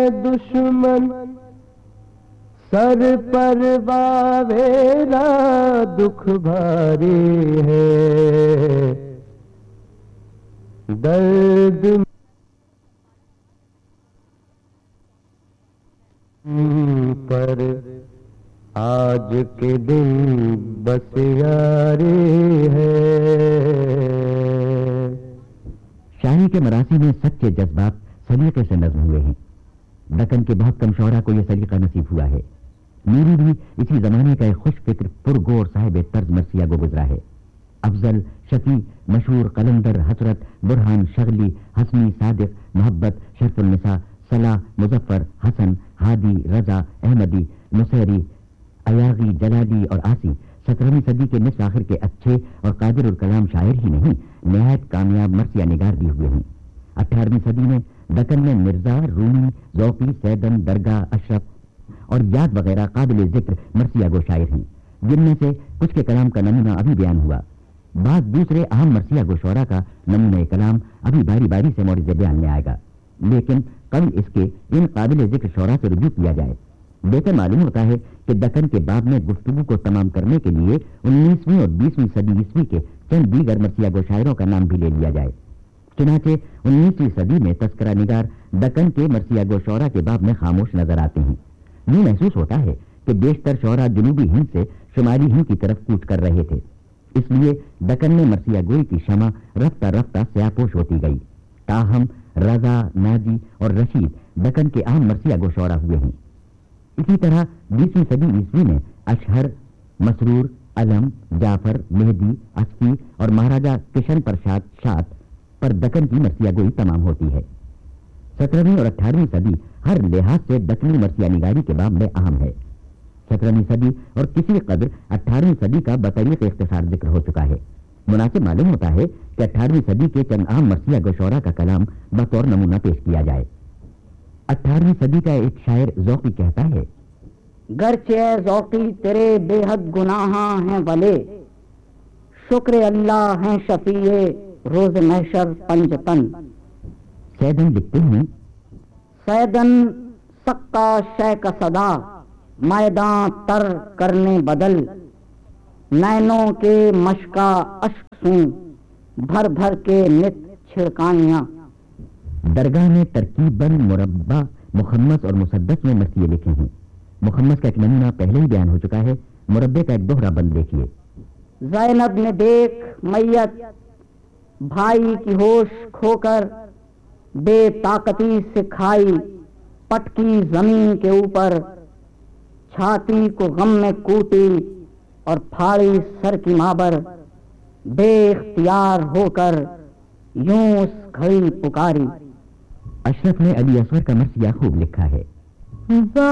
دشمن سر پر باویلا دکھ بھاری ہے درد پر آج کے دن بس یاری ہے. شاعری کے مراثی میں سچے جذبات سلیقے سے نظم ہوئے ہیں. دکن کے بہت کم شعراء کو یہ سلیقہ نصیب ہوا ہے. میری بھی اسی زمانے کا ایک خوش فکر پرگور صاحب طرز مرثیہ گو گزرا ہے. افضل، شفیع، مشہور، قلندر، حسرت، برہان، شغلی، حسنی، صادق، محبت، شرف النساء، صلاح، مظفر، حسن، ہادی، رضا، احمدی، نصیری، ایاغی، جلالی اور آسی 17ویں صدی کے نصف آخر کے اچھے اور قادر الکلام شاعر ہی نہیں، نہایت کامیاب مرثیہ نگار بھی ہوئے ہیں. 18ویں صدی میں دکن میں مرزا، رومی، ذوقی، سیدن، درگاہ، اشرف اور یاد وغیرہ قابل ذکر مرثیہ گو شاعر ہیں، جن میں سے کچھ کے کلام کا نمونہ ابھی بیان ہوا. بعض دوسرے اہم مرثیہ گو شعراء کا نمونہ کلام ابھی باری باری سے مورد بیان میں آئے گا، لیکن قبل اس کے ان قابل ذکر شعراء سے رجوع کیا جائے. دیکھے معلوم ہوتا ہے کہ دکن کے باب میں گفتگو کو تمام کرنے کے لیے 19ویں اور 20ویں صدی عیسوی کے چند دیگر مرثیہ گو شاعروں کا نام بھی لے لیا جائے. چنانچہ 19ویں صدی میں تذکرہ نگار دکن کے مرثیہ گو شعراء کے باب میں خاموش نظر آتے ہیں. یوں محسوس ہوتا ہے کہ بیشتر شعراء جنوبی ہند سے شمالی ہند کی طرف کوچ کر رہے تھے. اس لیے دکن میں مرثیہ گوئی کی شمع رفتہ رفتہ سیاپوش ہوتی گئی. تاہم رضا، ناجی اور رشید دکن کے اہم مرثیہ گو شعراء ہوئے ہیں. اسی طرح 20ویں صدی عیسوی میں اشہر، مسرور، علم، جعفر، مہدی، اصفی اور مہاراجہ کشن پرساد شاط پر دکن کی مرثیہ گوئی تمام ہوتی ہے. 17ویں اور 18ویں صدی ہر لحاظ سے دکنی مرثیہ نگاری کے باب میں اہم ہے. 17ویں صدی اور کسی قدر 18ویں صدی کا بطریق اختصار ذکر ہو چکا ہے. مناسب معلوم ہوتا ہے کہ 18ویں صدی کے چند اہم مرثیہ گو شعراء کا کلام بطور نمونہ پیش کیا جائے. 18ویں صدی کا ایک شاعر ذوقی کہتا ہے: گرچہ ذوقی تیرے بے حد گناہاں ہیں ولے، شکر اللہ ہیں شفیع روز محشر پنجتن. سیدن لکھتے ہیں: سیدن سکا شے کا صدا میداں تر کرنے بدل، نینوں کے مشکا اشک سوں بھر بھر کے نت چھڑکانیاں. درگاہ نے ترکیباً مربع، مخمس اور مسدس میں مرثیے لکھے ہیں. مخمس کا ایک نمونہ پہلے ہی بیان ہو چکا ہے. مربع کا ایک دوہرا بند دیکھیے: زینب نے دیکھ میت بھائی کی ہوش کھو کر، بے طاقتی سے کھائی پٹکی زمین کے اوپر، چھاتی کو غم میں کوٹی اور پھاڑی سر کی مابر، بے اختیار ہو کر یوں اس گھڑی پکاری. اشرف نے علی اصغر کا مرثیہ خوب لکھا ہے: